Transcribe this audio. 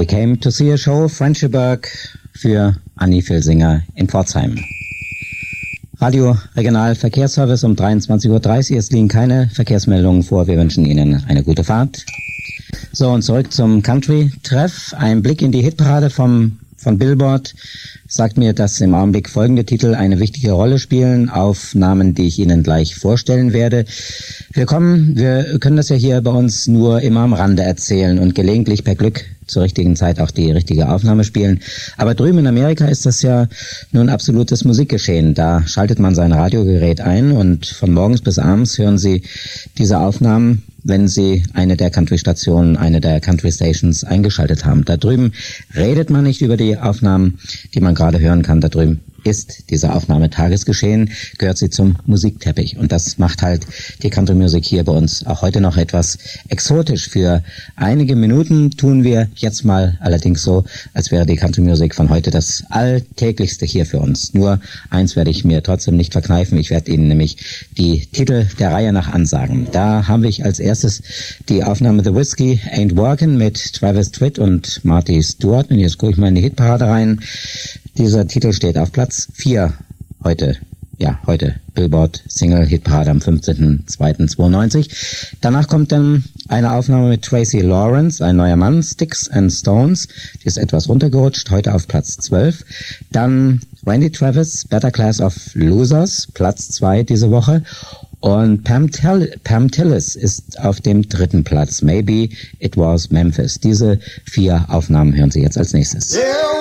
We came to see a show, Frencheberg für Anni Filsinger in Pforzheim. Radio Regional Verkehrsservice um 23.30 Uhr. Es liegen keine Verkehrsmeldungen vor. Wir wünschen Ihnen eine gute Fahrt. So, und zurück zum Country-Treff. Ein Blick in die Hitparade von Billboard sagt mir, dass im Augenblick folgende Titel eine wichtige Rolle spielen. Aufnahmen, die ich Ihnen gleich vorstellen werde. Wir können das ja hier bei uns nur immer am Rande erzählen und gelegentlich per Glück zur richtigen Zeit auch die richtige Aufnahme spielen. Aber drüben in Amerika ist das ja nun absolutes Musikgeschehen. Da schaltet man sein Radiogerät ein und von morgens bis abends hören Sie diese Aufnahmen, wenn Sie eine der Country-Stationen, eine der Country-Stations eingeschaltet haben. Da drüben redet man nicht über die Aufnahmen, die man gerade hören kann. Da drüben ist diese Aufnahme Tagesgeschehen, gehört sie zum Musikteppich. Und das macht halt die Country-Musik hier bei uns auch heute noch etwas exotisch. Für einige Minuten tun wir jetzt mal allerdings so, als wäre die Country-Musik von heute das Alltäglichste hier für uns. Nur eins werde ich mir trotzdem nicht verkneifen. Ich werde Ihnen nämlich die Titel der Reihe nach ansagen. Da haben wir als erstes die Aufnahme The Whiskey Ain't Workin' mit Travis Tritt und Marty Stewart. Und jetzt gucke ich mal in die Hitparade rein. Dieser Titel steht auf Platz 4 heute. Ja, heute Billboard Single Hitparade am 15.02.92. Danach kommt dann eine Aufnahme mit Tracy Lawrence, ein neuer Mann, Sticks and Stones. Die ist etwas runtergerutscht, heute auf Platz 12. Dann Randy Travis, Better Class of Losers, Platz 2 diese Woche. Und Pam Tillis ist auf dem 3. Platz. Maybe It Was Memphis. Diese 4 Aufnahmen hören Sie jetzt als nächstes. Yeah.